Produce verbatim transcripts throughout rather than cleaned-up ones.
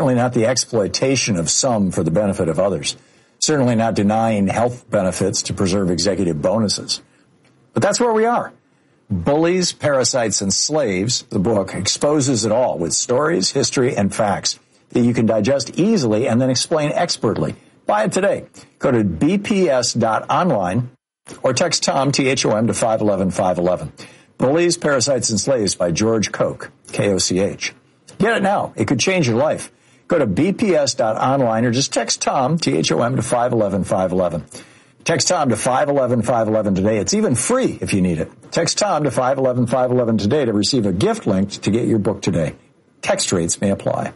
Certainly not the exploitation of some for the benefit of others. Certainly not denying health benefits to preserve executive bonuses. But that's where we are. Bullies, Parasites, and Slaves, the book, exposes it all with stories, history, and facts that you can digest easily and then explain expertly. Buy it today. Go to b p s dot online or text Tom, T H O M, to five one one, five one one. Bullies, Parasites, and Slaves by George Koch, K O C H. Get it now. It could change your life. Go to b p s dot online or just text Tom, T H O M, to five one one, five one one. Text Tom to five one one, five one one today. It's even free if you need it. Text Tom to five one one, five one one today to receive a gift link to get your book today. Text rates may apply.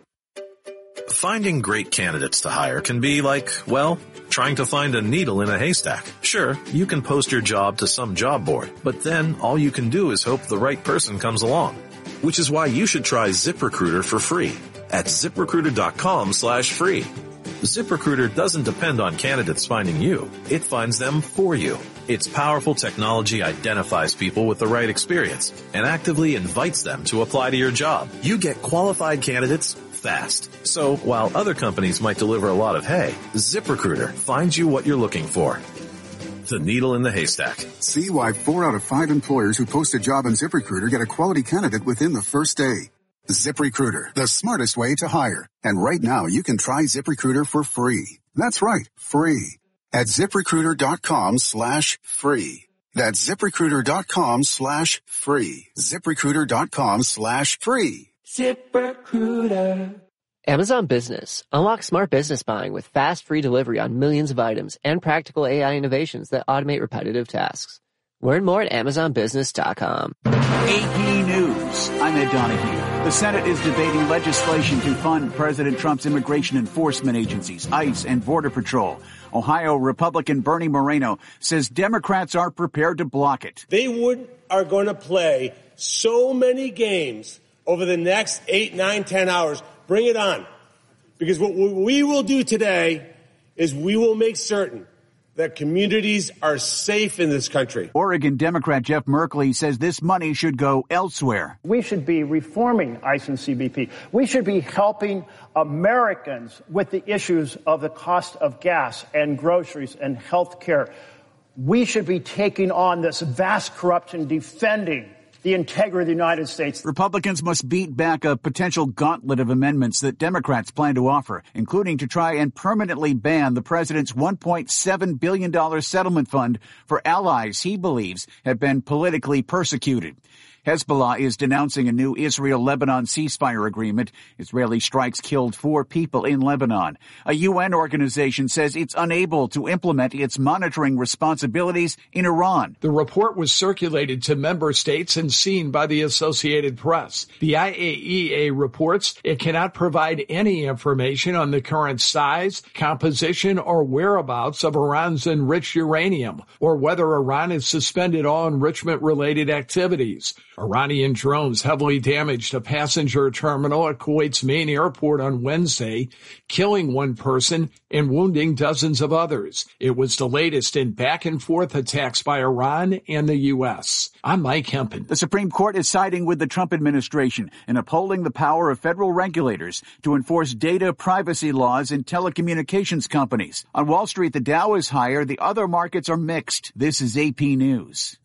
Finding great candidates to hire can be like, well, trying to find a needle in a haystack. Sure, you can post your job to some job board, but then all you can do is hope the right person comes along. Which is why you should try ZipRecruiter for free at ZipRecruiter.com slash free. ZipRecruiter doesn't depend on candidates finding you. It finds them for you. Its powerful technology identifies people with the right experience and actively invites them to apply to your job. You get qualified candidates fast. So while other companies might deliver a lot of hay, ZipRecruiter finds you what you're looking for. The needle in the haystack. See why four out of five employers who post a job on ZipRecruiter get a quality candidate within the first day. ZipRecruiter, the smartest way to hire. And right now, you can try ZipRecruiter for free. That's right, free. At ZipRecruiter.com slash free. That's ZipRecruiter.com slash free. ZipRecruiter.com slash free. ZipRecruiter. Amazon Business. Unlock smart business buying with fast, free delivery on millions of items and practical A I innovations that automate repetitive tasks. Learn more at amazon business dot com. A P News. I'm Ed Donahue. The Senate is debating legislation to fund President Trump's immigration enforcement agencies, ICE and Border Patrol. Ohio Republican Bernie Moreno says Democrats are prepared to block it. They would are going to play so many games over the next eight, nine, ten hours. Bring it on. Because what we will do today is we will make certain that communities are safe in this country. Oregon Democrat Jeff Merkley says this money should go elsewhere. We should be reforming ICE and C B P. We should be helping Americans with the issues of the cost of gas and groceries and health care. We should be taking on this vast corruption, defending the integrity of the United States. Republicans must beat back a potential gauntlet of amendments that Democrats plan to offer, including to try and permanently ban the president's one point seven billion dollars settlement fund for allies he believes have been politically persecuted. Hezbollah is denouncing a new Israel-Lebanon ceasefire agreement. Israeli strikes killed four people in Lebanon. A U N organization says it's unable to implement its monitoring responsibilities in Iran. The report was circulated to member states and seen by the Associated Press. The I A E A reports it cannot provide any information on the current size, composition, or whereabouts of Iran's enriched uranium, or whether Iran has suspended all enrichment-related activities. Iranian drones heavily damaged a passenger terminal at Kuwait's main airport on Wednesday, killing one person and wounding dozens of others. It was the latest in back-and-forth attacks by Iran and the U S. I'm Mike Hempen. The Supreme Court is siding with the Trump administration and upholding the power of federal regulators to enforce data privacy laws in telecommunications companies. On Wall Street, the Dow is higher. The other markets are mixed. This is A P News.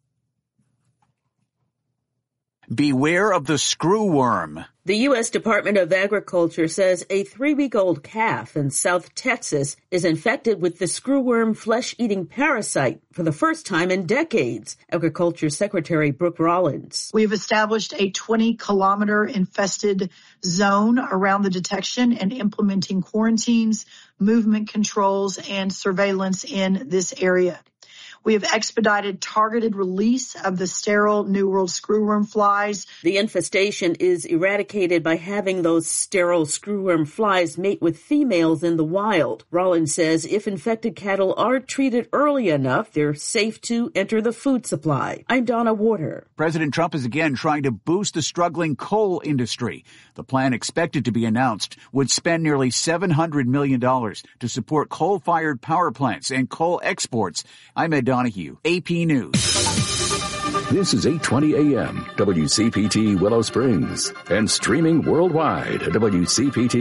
Beware of the screwworm. The U S Department of Agriculture says a three-week-old calf in South Texas is infected with the screwworm flesh-eating parasite for the first time in decades. Agriculture Secretary Brooke Rollins. We have established a twenty-kilometer infested zone around the detection and implementing quarantines, movement controls, and surveillance in this area. We have expedited targeted release of the sterile New World screwworm flies. The infestation is eradicated by having those sterile screwworm flies mate with females in the wild. Rollins says if infected cattle are treated early enough, they're safe to enter the food supply. I'm Donna Warder. President Trump is again trying to boost the struggling coal industry. The plan expected to be announced would spend nearly seven hundred million dollars to support coal-fired power plants and coal exports. I'm Ed Donahue, A P News. This is eight twenty A M, W C P T Willow Springs, and streaming worldwide at W C P T.